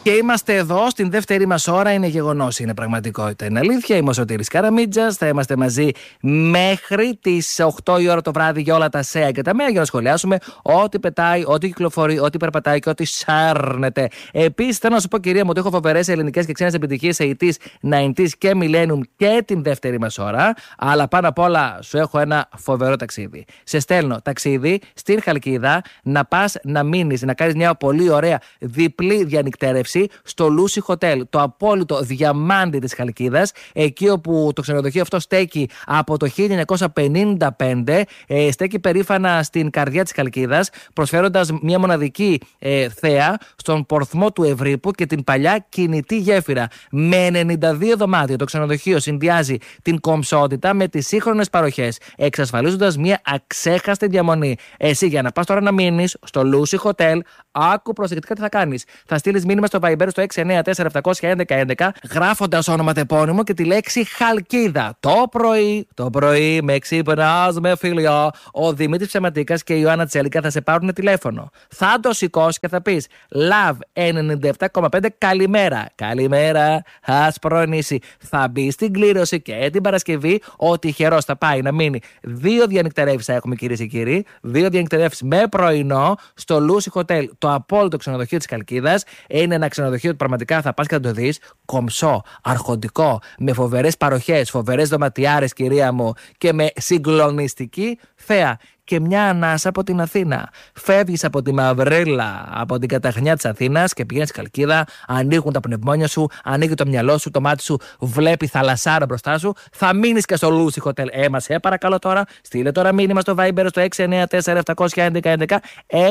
Και είμαστε εδώ στην δεύτερη μας ώρα. Είναι γεγονός, είναι πραγματικότητα, είναι αλήθεια. Είμαι ο Σωτήρης Καραμίτζας. Θα είμαστε μαζί μέχρι τις 8 η ώρα το βράδυ για όλα τα ΣΕΑ και τα ΜΕΑ για να σχολιάσουμε ό,τι πετάει, ό,τι κυκλοφορεί, ό,τι περπατάει και ό,τι σάρνεται. Επίσης, θέλω να σου πω, κυρία μου, ότι έχω φοβερές ελληνικές και ξένες επιτυχίες 80s, 90s και Millennium και την δεύτερη μας ώρα. Αλλά πάνω απ' όλα σου έχω ένα φοβερό ταξίδι. Σε στέλνω ταξίδι στην Χαλκίδα να πας να μείνεις, να κάνεις μια πολύ ωραία διπλή διανυκτέρευση στο Lucy Hotel, το απόλυτο διαμάντι της Χαλκίδας, εκεί όπου το ξενοδοχείο αυτό στέκει από το 1955, στέκει περήφανα στην καρδιά της Χαλκίδας, προσφέροντας μια μοναδική θέα στον πορθμό του Ευρύπου και την παλιά κινητή γέφυρα. Με 92 δωμάτια το ξενοδοχείο συνδυάζει την κομψότητα με τις σύγχρονες παροχές, εξασφαλίζοντας μια αξέχαστη διαμονή. Εσύ για να πας τώρα να μείνεις στο Lucy Hotel, άκου προσεκτικά τι θα κάνεις. Θα στείλεις μήνυμα στο Viber στο 694-711-11, γράφοντας ονοματεπώνυμο και τη λέξη Χαλκίδα. Το πρωί με ξύπνας με φιλιά, ο Δημήτρης Ψεματίκας και η Ιωάννα Τσέλικα θα σε πάρουν τηλέφωνο. Θα το σηκώσεις και θα πεις Love 97,5 καλημέρα. Καλημέρα, άσπρο νησί. Θα μπει στην κλήρωση και την Παρασκευή ο τυχερός θα πάει να μείνει. 2 διανυκτερεύσεις θα έχουμε, κυρίες και κύριοι. 2 διανυκτερεύσεις με πρωινό στο Lucy Hotel, το απόλυτο ξενοδοχείο της Χαλκίδας. Είναι ένα ξενοδοχείο που πραγματικά θα πας και θα το δεις. Κομψό, αρχοντικό, με φοβερές παροχές, φοβερές δωματιάρες, κυρία μου, και με συγκλονιστική θέα. Και μια ανάσα από την Αθήνα. Φεύγεις από τη μαυρίλα, από την καταχνιά της Αθήνας και πηγαίνεις στη Χαλκίδα, ανοίγουν τα πνευμόνια σου, ανοίγει το μυαλό σου, το μάτι σου βλέπει θαλασσάρα μπροστά σου. Θα μείνεις και στο Lucy Hotel. Σε παρακαλώ τώρα, στείλε τώρα μήνυμα στο Viber στο 694-711-11,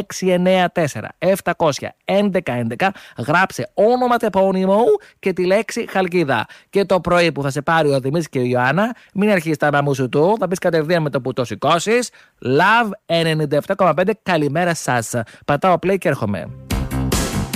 694-711-11, γράψε ονοματεπώνυμο και τη λέξη Χαλκίδα. Και το πρωί που θα σε πάρει ο Δημήτρης και η Ιωάννα, μην αρχίσεις τα μαμούσου του, θα πεις κατευθείαν με το που το σηκώσεις. Love 97,5, καλημέρα σας. Πατάω play και έρχομαι.